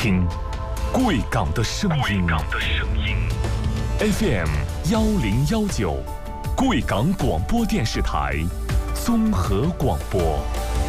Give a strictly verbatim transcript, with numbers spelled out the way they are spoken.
听贵港的声音。F M 幺零幺九，贵港广播电视台综合广播。